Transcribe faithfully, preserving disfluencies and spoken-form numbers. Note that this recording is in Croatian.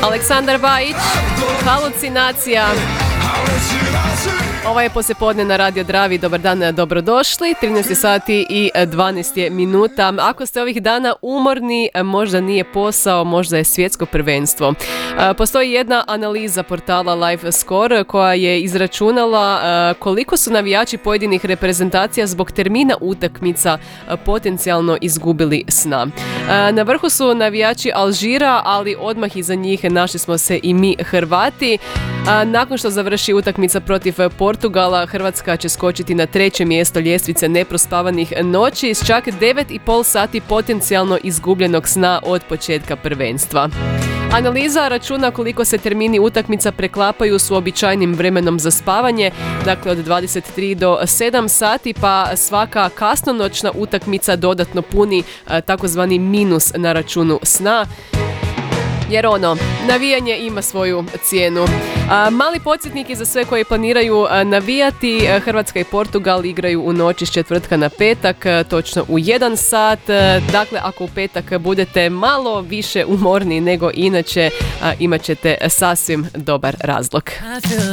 Aleksandar Bajić, Halucinacija. Ovo je poslijepodne na Radio Dravi. Dobar dan, dobrodošli. trinaest sati i dvanaest minuta. Ako ste ovih dana umorni, možda nije posao, možda je svjetsko prvenstvo. Postoji jedna analiza portala LiveScore koja je izračunala koliko su navijači pojedinih reprezentacija zbog termina utakmica potencijalno izgubili sna. Na vrhu su navijači Alžira, ali odmah iza njih našli smo se i mi Hrvati. Nakon što završi utakmica protiv Portugala, Hrvatska će skočiti na treće mjesto ljestvice neprospavanih noći s čak devet i pol sati potencijalno izgubljenog sna od početka prvenstva. Analiza računa koliko se termini utakmica preklapaju s uobičajenim vremenom za spavanje, dakle od dvadeset tri do sedam sati, pa svaka kasnonoćna utakmica dodatno puni takozvani minus na računu sna. Jer ono, navijanje ima svoju cijenu. A, mali podsjetnik je za sve koji planiraju a, navijati. A, Hrvatska i Portugal igraju u noći s četvrtka na petak, a, točno u jedan sat. A, dakle, ako u petak budete malo više umorni nego inače, a, imat ćete sasvim dobar razlog.